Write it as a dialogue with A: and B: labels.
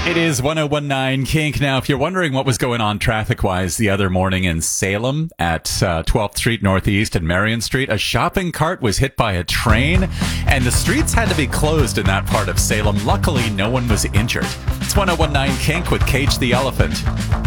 A: It is 1019 Kink. Now, if you're wondering what was going on traffic-wise the other morning in Salem at 12th Street Northeast and Marion Street, a shopping cart was hit by a train, and the streets had to be closed in that part of Salem. Luckily, no one was injured. It's 1019 Kink with Cage the Elephant.